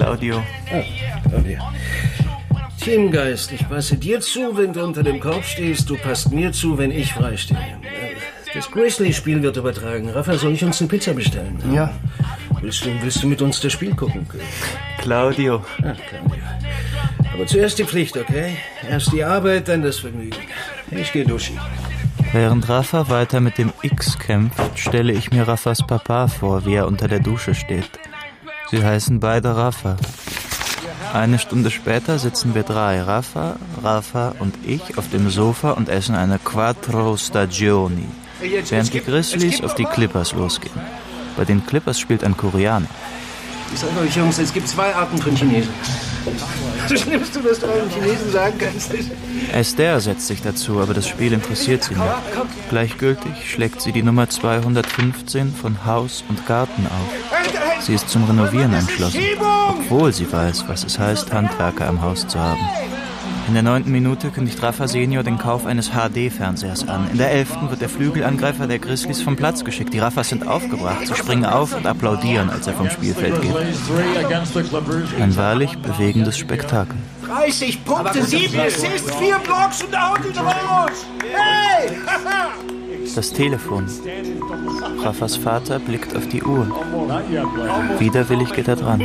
Claudio. Claudio. Teamgeist, ich passe dir zu, wenn du unter dem Korb stehst, du passt mir zu, wenn ich freistehe. Das Grizzly-Spiel wird übertragen. Rafa, soll ich uns eine Pizza bestellen? Ja. Willst du mit uns das Spiel gucken? Claudio. Claudio. Aber zuerst die Pflicht, okay? Erst die Arbeit, dann das Vergnügen. Ich gehe duschen. Während Rafa weiter mit dem X kämpft, stelle ich mir Rafas Papa vor, wie er unter der Dusche steht. Sie heißen beide Rafa. Eine Stunde später sitzen wir drei, Rafa und ich, auf dem Sofa und essen eine Quattro Stagioni, während die Grizzlies auf die Clippers losgehen. Bei den Clippers spielt ein Koreaner. Ich sage euch, Jungs, es gibt 2 Arten von Chinesen. So schlimmst du, dass du euren Chinesen sagen kannst. Esther setzt sich dazu, aber das Spiel interessiert sie nicht. Gleichgültig schlägt sie die Nummer 215 von Haus und Garten auf. Sie ist zum Renovieren entschlossen, obwohl sie weiß, was es heißt, Handwerker im Haus zu haben. In der 9. Minute kündigt Rafa Senior den Kauf eines HD-Fernsehers an. In der 11. wird der Flügelangreifer der Grizzlies vom Platz geschickt. Die Rafas sind aufgebracht. Sie springen auf und applaudieren, als er vom Spielfeld geht. Ein wahrlich bewegendes Spektakel. 30 Punkte, 7 Assists, 4 Blocks und da haut ihn raus! Hey! Das Telefon. Rafas Vater blickt auf die Uhr. Widerwillig geht er dran.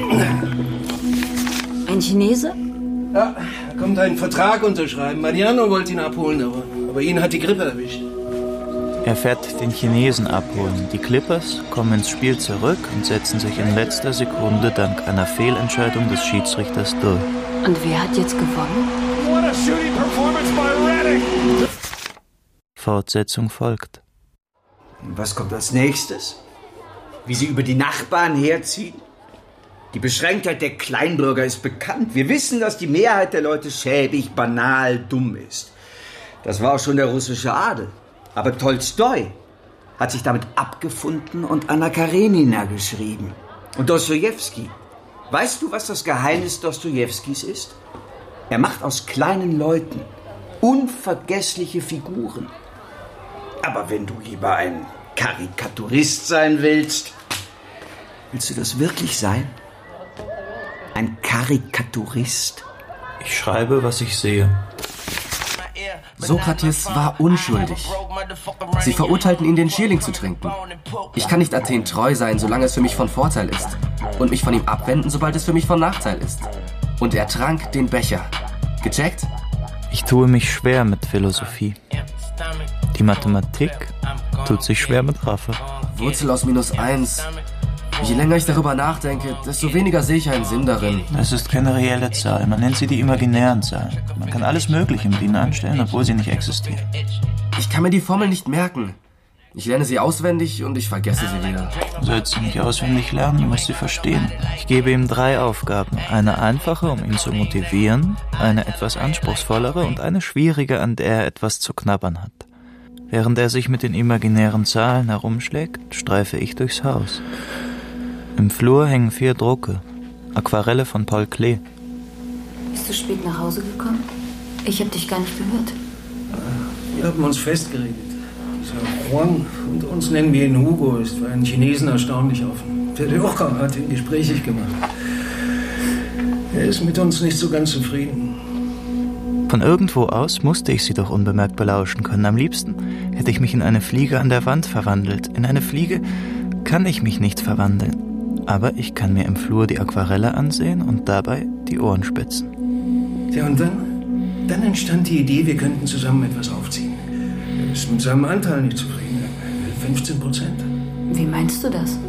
Ein Chinese? Ja, da kommt ein Vertrag unterschreiben. Mariano wollte ihn abholen, aber ihn hat die Grippe erwischt. Er fährt den Chinesen abholen. Die Clippers kommen ins Spiel zurück und setzen sich in letzter Sekunde dank einer Fehlentscheidung des Schiedsrichters durch. Und wer hat jetzt gewonnen? Fortsetzung folgt. Was kommt als nächstes? Wie sie über die Nachbarn herziehen? Die Beschränktheit der Kleinbürger ist bekannt. Wir wissen, dass die Mehrheit der Leute schäbig, banal, dumm ist. Das war auch schon der russische Adel. Aber Tolstoi hat sich damit abgefunden und Anna Karenina geschrieben. Und Dostojewski. Weißt du, was das Geheimnis Dostojewskis ist? Er macht aus kleinen Leuten unvergessliche Figuren. Aber wenn du lieber ein Karikaturist sein willst, willst du das wirklich sein? Ein Karikaturist? Ich schreibe, was ich sehe. Sokrates war unschuldig. Sie verurteilten ihn, den Schierling zu trinken. Ich kann nicht Athen treu sein, solange es für mich von Vorteil ist. Und mich von ihm abwenden, sobald es für mich von Nachteil ist. Und er trank den Becher. Gecheckt? Ich tue mich schwer mit Philosophie. Die Mathematik tut sich schwer mit Rafa. Wurzel aus -1. Je länger ich darüber nachdenke, desto weniger sehe ich einen Sinn darin. Es ist keine reelle Zahl. Man nennt sie die imaginären Zahlen. Man kann alles Mögliche mit ihnen anstellen, obwohl sie nicht existieren. Ich kann mir die Formel nicht merken. Ich lerne sie auswendig und ich vergesse sie wieder. Du sollst sie nicht auswendig lernen, du musst sie verstehen. Ich gebe ihm 3 Aufgaben. Eine einfache, um ihn zu motivieren, eine etwas anspruchsvollere und eine schwierige, an der er etwas zu knabbern hat. Während er sich mit den imaginären Zahlen herumschlägt, streife ich durchs Haus. Im Flur hängen 4 Drucke, Aquarelle von Paul Klee. Bist du spät nach Hause gekommen? Ich habe dich gar nicht gehört. Wir haben uns festgeredet. Dieser Huang, und uns nennen wir ihn Hugo, ist für einen Chinesen erstaunlich offen. Der Jocher hat ihn gesprächig gemacht. Er ist mit uns nicht so ganz zufrieden. Von irgendwo aus musste ich sie doch unbemerkt belauschen können. Am liebsten hätte ich mich in eine Fliege an der Wand verwandelt. In eine Fliege kann ich mich nicht verwandeln. Aber ich kann mir im Flur die Aquarelle ansehen und dabei die Ohren spitzen. Ja, und dann entstand die Idee, wir könnten zusammen etwas aufziehen. Er ist mit seinem Anteil nicht zufrieden. Er will 15%. Wie meinst du das?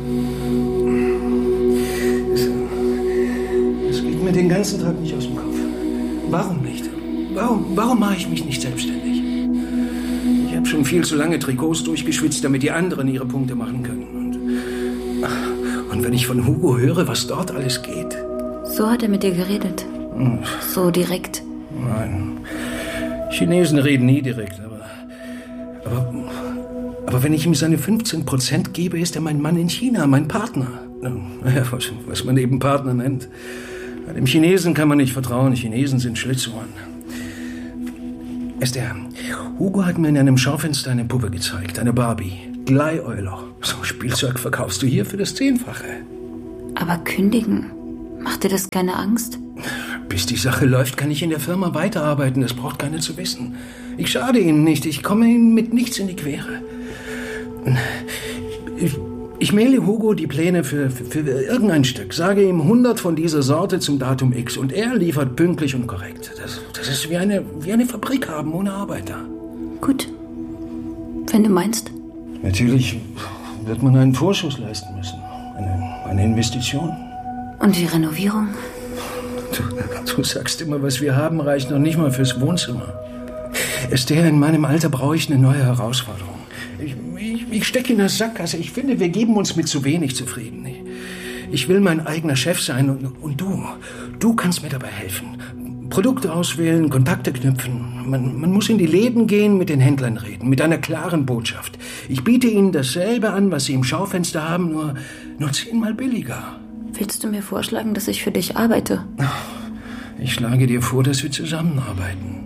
Es geht mir den ganzen Tag nicht aus dem Kopf. Warum nicht? Warum mache ich mich nicht selbstständig? Ich habe schon viel zu lange Trikots durchgeschwitzt, damit die anderen ihre Punkte machen können. Und wenn ich von Hugo höre, was dort alles geht. So hat er mit dir geredet. So direkt. Nein. Chinesen reden nie direkt, aber wenn ich ihm seine 15% gebe, ist er mein Mann in China, mein Partner. Naja, was man eben Partner nennt. Dem Chinesen kann man nicht vertrauen. Chinesen sind Schlitzohren. Esther, Hugo hat mir in einem Schaufenster eine Puppe gezeigt, eine Barbie. Gleieuler. So Spielzeug verkaufst du hier für das 10-fache. Aber kündigen? Macht dir das keine Angst? Bis die Sache läuft, kann ich in der Firma weiterarbeiten. Das braucht keiner zu wissen. Ich schade Ihnen nicht. Ich komme Ihnen mit nichts in die Quere. Ich maile Hugo die Pläne für irgendein Stück. Sage ihm 100 von dieser Sorte zum Datum X. Und er liefert pünktlich und korrekt. Das ist wie eine Fabrik haben ohne Arbeiter. Gut. Wenn du meinst. Natürlich wird man einen Vorschuss leisten müssen. Eine Investition. Und die Renovierung? Du sagst immer, was wir haben, reicht noch nicht mal fürs Wohnzimmer. Esther, in meinem Alter brauche ich eine neue Herausforderung. Ich stecke in der Sackgasse. Ich finde, wir geben uns mit zu wenig zufrieden. Ich will mein eigener Chef sein und du kannst mir dabei helfen. Produkte auswählen, Kontakte knüpfen. Man muss in die Läden gehen, mit den Händlern reden, mit einer klaren Botschaft. Ich biete ihnen dasselbe an, was sie im Schaufenster haben, nur 10-mal billiger. Willst du mir vorschlagen, dass ich für dich arbeite? Ich schlage dir vor, dass wir zusammenarbeiten.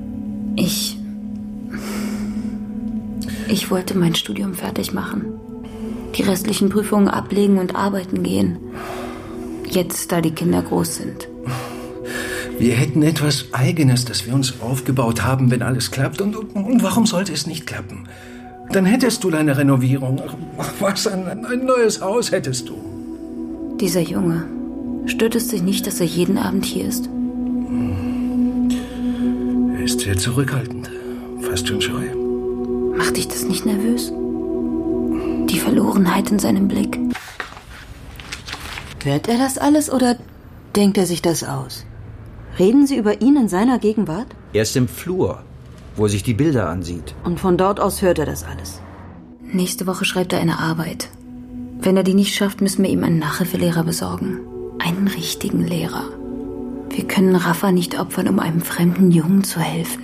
Ich wollte mein Studium fertig machen. Die restlichen Prüfungen ablegen und arbeiten gehen. Jetzt, da die Kinder groß sind. Wir hätten etwas Eigenes, das wir uns aufgebaut haben, wenn alles klappt. Und warum sollte es nicht klappen? Dann hättest du deine Renovierung. Ach, was, ein neues Haus hättest du. Dieser Junge, stört es dich nicht, dass er jeden Abend hier ist? Er ist sehr zurückhaltend. Fast schon scheu. Macht dich das nicht nervös? Die Verlorenheit in seinem Blick. Hört er das alles oder denkt er sich das aus? Reden Sie über ihn in seiner Gegenwart? Er ist im Flur, wo er sich die Bilder ansieht. Und von dort aus hört er das alles? Nächste Woche schreibt er eine Arbeit. Wenn er die nicht schafft, müssen wir ihm einen Nachhilfelehrer besorgen. Einen richtigen Lehrer. Wir können Rafa nicht opfern, um einem fremden Jungen zu helfen.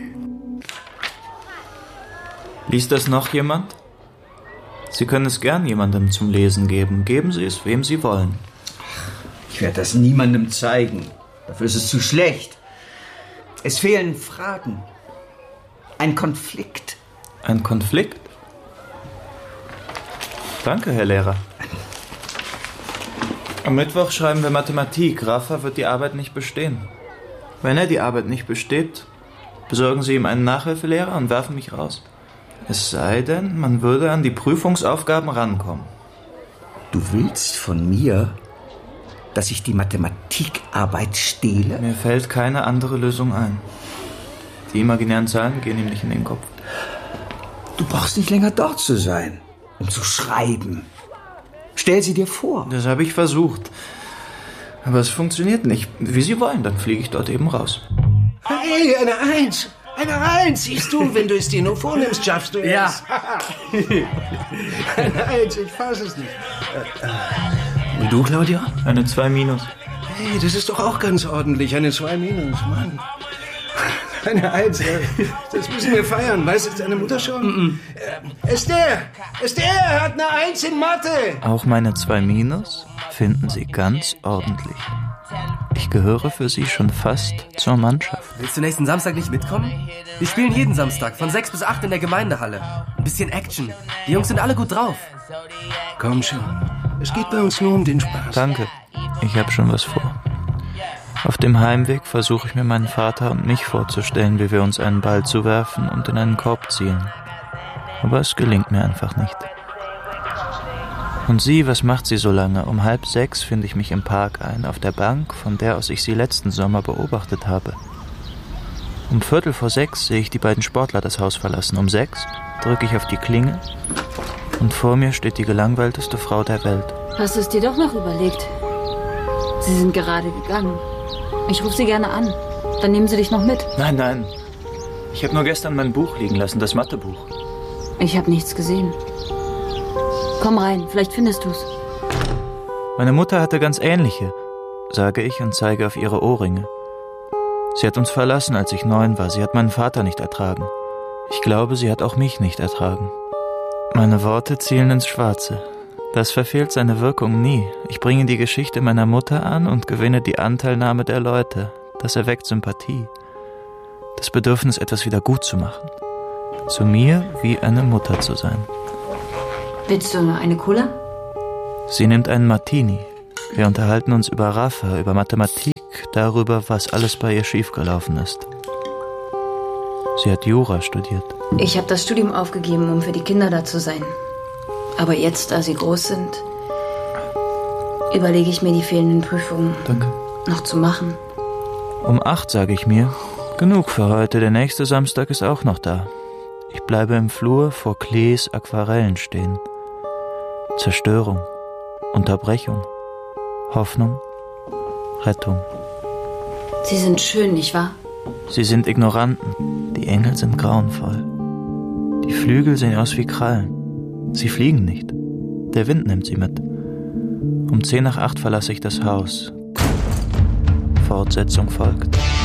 Liest das noch jemand? Sie können es gern jemandem zum Lesen geben. Geben Sie es, wem Sie wollen. Ich werde das niemandem zeigen. Dafür ist es zu schlecht. Es fehlen Fragen. Ein Konflikt. Ein Konflikt? Danke, Herr Lehrer. Am Mittwoch schreiben wir Mathematik. Rafa wird die Arbeit nicht bestehen. Wenn er die Arbeit nicht besteht, besorgen Sie ihm einen Nachhilfelehrer und werfen mich raus. Es sei denn, man würde an die Prüfungsaufgaben rankommen. Du willst von mir, dass ich die Mathematikarbeit stehle? Mir fällt keine andere Lösung ein. Die imaginären Zahlen gehen ihm nicht in den Kopf. Du brauchst nicht länger dort zu sein, um zu schreiben. Stell sie dir vor. Das habe ich versucht. Aber es funktioniert nicht. Wie Sie wollen, dann fliege ich dort eben raus. Hey, eine Eins! Eine Eins! Siehst du, wenn du es dir nur vornimmst, schaffst du es. Ja. Eine Eins, ich fass es nicht. Und du, Claudia? Eine 2-. Hey, das ist doch auch ganz ordentlich. Eine 2-, Mann. Eine 1, das müssen wir feiern. Weiß es deine Mutter schon? Esther, hat eine 1 in Mathe. Auch meine 2- finden Sie ganz ordentlich. Ich gehöre für Sie schon fast zur Mannschaft. Willst du nächsten Samstag nicht mitkommen? Wir spielen jeden Samstag von 6 bis 8 in der Gemeindehalle. Ein bisschen Action. Die Jungs sind alle gut drauf. Komm schon. Es geht bei uns nur um den Spaß. Danke. Ich habe schon was vor. Auf dem Heimweg versuche ich mir meinen Vater und mich vorzustellen, wie wir uns einen Ball zuwerfen und in einen Korb zielen. Aber es gelingt mir einfach nicht. Und sie, was macht sie so lange? Um 5:30 finde ich mich im Park ein, auf der Bank, von der aus ich sie letzten Sommer beobachtet habe. Um 5:45 sehe ich die beiden Sportler das Haus verlassen. Um 6 drücke ich auf die Klingel und vor mir steht die gelangweilteste Frau der Welt. Hast du es dir doch noch überlegt? Sie sind gerade gegangen. Ich rufe Sie gerne an. Dann nehmen Sie dich noch mit. Nein. Ich habe nur gestern mein Buch liegen lassen, das Mathebuch. Ich habe nichts gesehen. Komm rein, vielleicht findest du's. Meine Mutter hatte ganz ähnliche, sage ich und zeige auf ihre Ohrringe. Sie hat uns verlassen, als ich 9 war. Sie hat meinen Vater nicht ertragen. Ich glaube, sie hat auch mich nicht ertragen. Meine Worte zielen ins Schwarze. Das verfehlt seine Wirkung nie. Ich bringe die Geschichte meiner Mutter an und gewinne die Anteilnahme der Leute. Das erweckt Sympathie. Das Bedürfnis, etwas wieder gut zu machen. Zu mir wie eine Mutter zu sein. Willst du nur eine Cola? Sie nimmt einen Martini. Wir unterhalten uns über Rafa, über Mathematik, darüber, was alles bei ihr schiefgelaufen ist. Sie hat Jura studiert. Ich habe das Studium aufgegeben, um für die Kinder da zu sein. Aber jetzt, da sie groß sind, überlege ich mir, die fehlenden Prüfungen noch zu machen. Um 8 sage ich mir, genug für heute, der nächste Samstag ist auch noch da. Ich bleibe im Flur vor Klees Aquarellen stehen. Zerstörung, Unterbrechung, Hoffnung, Rettung. Sie sind schön, nicht wahr? Sie sind Ignoranten. Die Engel sind grauenvoll. Die Flügel sehen aus wie Krallen. Sie fliegen nicht. Der Wind nimmt sie mit. Um 7:50 verlasse ich das Haus. Fortsetzung folgt.